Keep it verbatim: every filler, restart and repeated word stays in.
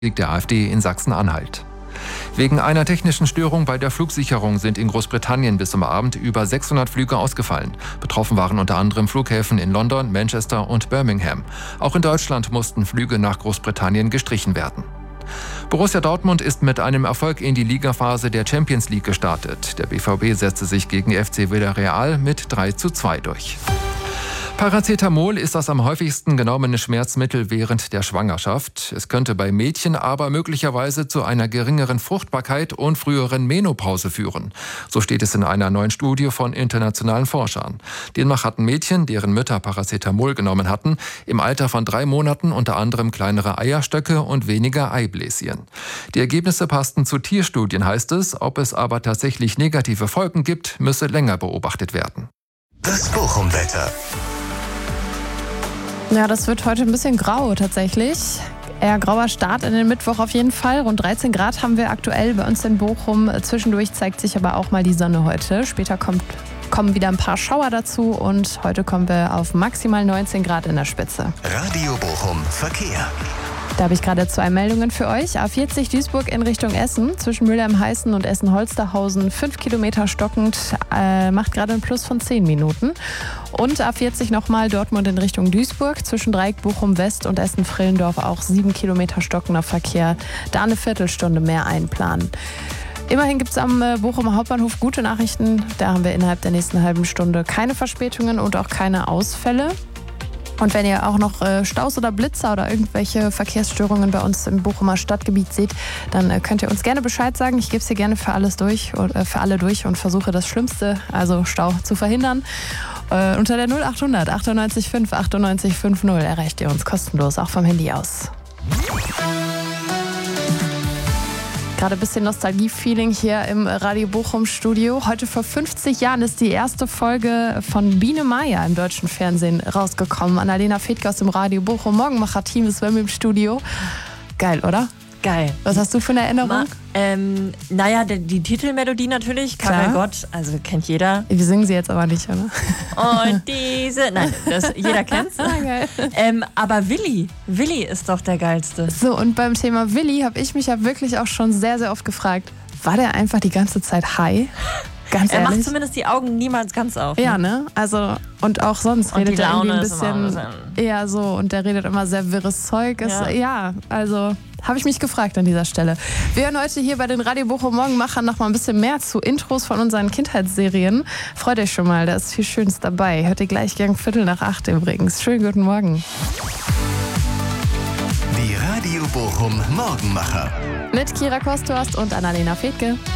der AfD in Sachsen-Anhalt. Wegen einer technischen Störung bei der Flugsicherung sind in Großbritannien bis zum Abend über sechshundert Flüge ausgefallen. Betroffen waren unter anderem Flughäfen in London, Manchester und Birmingham. Auch in Deutschland mussten Flüge nach Großbritannien gestrichen werden. Borussia Dortmund ist mit einem Erfolg in die Ligaphase der Champions League gestartet. Der B V B setzte sich gegen F C Villarreal mit drei zu zwei durch. Paracetamol ist das am häufigsten genommene Schmerzmittel während der Schwangerschaft. Es könnte bei Mädchen aber möglicherweise zu einer geringeren Fruchtbarkeit und früheren Menopause führen. So steht es in einer neuen Studie von internationalen Forschern. Demnach hatten Mädchen, deren Mütter Paracetamol genommen hatten, im Alter von drei Monaten unter anderem kleinere Eierstöcke und weniger Eibläschen. Die Ergebnisse passten zu Tierstudien, heißt es. Ob es aber tatsächlich negative Folgen gibt, müsse länger beobachtet werden. Das Bochum-Wetter. Ja, das wird heute ein bisschen grau tatsächlich. Eher grauer Start in den Mittwoch auf jeden Fall. Rund dreizehn Grad haben wir aktuell bei uns in Bochum. Zwischendurch zeigt sich aber auch mal die Sonne heute. Später kommt, kommen wieder ein paar Schauer dazu und heute kommen wir auf maximal neunzehn Grad in der Spitze. Radio Bochum Verkehr. Da habe ich gerade zwei Meldungen für euch. A vierzig Duisburg in Richtung Essen, zwischen Mülheim-Heißen und Essen-Holsterhausen, fünf Kilometer stockend, äh, macht gerade einen Plus von zehn Minuten. Und A vierzig nochmal Dortmund in Richtung Duisburg, zwischen Dreieck Bochum-West und Essen-Frillendorf auch sieben Kilometer stockender Verkehr. Da eine Viertelstunde mehr einplanen. Immerhin gibt es am Bochumer Hauptbahnhof gute Nachrichten. Da haben wir innerhalb der nächsten halben Stunde keine Verspätungen und auch keine Ausfälle. Und wenn ihr auch noch äh, Staus oder Blitzer oder irgendwelche Verkehrsstörungen bei uns im Bochumer Stadtgebiet seht, dann äh, könnt ihr uns gerne Bescheid sagen. Ich gebe es hier gerne für alles durch und äh, für alle durch und versuche das Schlimmste, also Stau, zu verhindern. Äh, unter der null achthundert achtundneunzig fünf achtundneunzig fünf null erreicht ihr uns kostenlos, auch vom Handy aus. Gerade ein bisschen Nostalgie-Feeling hier im Radio Bochum Studio. Heute vor fünfzig Jahren ist die erste Folge von Biene Maya im deutschen Fernsehen rausgekommen. Annalena Fedke aus dem Radio Bochum Morgenmacher-Team ist bei mir im Studio. Geil, oder? Geil. Was hast du für eine Erinnerung? Ma, ähm, naja, die, die Titelmelodie natürlich, Karel Gott, also kennt jeder. Wir singen sie jetzt aber nicht, oder? Und diese, nein, das, jeder kennt's. Ah, geil. Ähm, aber Willi, Willi ist doch der Geilste. So, und beim Thema Willi habe ich mich ja wirklich auch schon sehr, sehr oft gefragt, war der einfach die ganze Zeit high? Ganz er ehrlich. macht zumindest die Augen niemals ganz auf. Ne? Ja, ne? Also, und auch sonst und redet die er Laune irgendwie ein bisschen, ist immer ein bisschen eher so, und der redet immer sehr wirres Zeug. Ist, Ja. ja, also habe ich mich gefragt an dieser Stelle. Wir hören heute hier bei den Radio Bochum Morgenmachern noch mal ein bisschen mehr zu Intros von unseren Kindheitsserien. Freut euch schon mal, da ist viel Schönes dabei. Hört ihr gleich gegen Viertel nach acht übrigens. Schönen guten Morgen. Die Radio Bochum Morgenmacher. Mit Kira Kosthorst und Annalena Fedke.